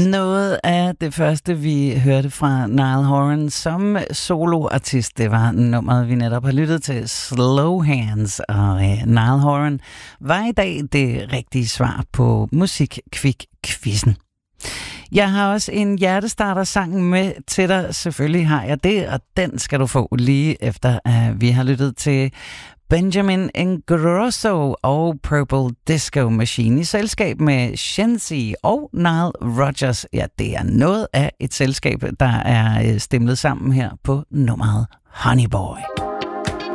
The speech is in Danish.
Noget af det første, vi hørte fra Niall Horan som soloartist, det var nummeret, vi netop har lyttet til, Slow Hands. Og Niall Horan var i dag det rigtige svar på Musikquik-quizzen. Jeg har også en hjertestarter-sang med til dig. Selvfølgelig har jeg det, og den skal du få lige efter, vi har lyttet til Benjamin Ingrosso og Purple Disco Machine i selskab med Shenzi og Nile Rodgers. Ja, det er noget af et selskab, der er stemlet sammen her på nummeret Honey Boy.